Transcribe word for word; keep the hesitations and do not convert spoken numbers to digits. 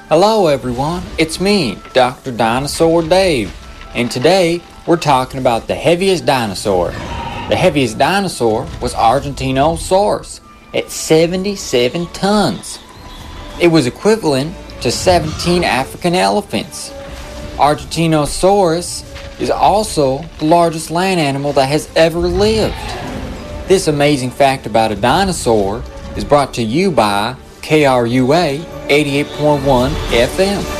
Hello everyone, it's me, Doctor Dinosaur Dave, and today we're talking about the heaviest dinosaur. The heaviest dinosaur was Argentinosaurus at seventy-seven tons. It was equivalent to seventeen African elephants. Argentinosaurus is also the largest land animal that has ever lived. This amazing fact about a dinosaur is brought to you by K R U A eighty-eight point one F M.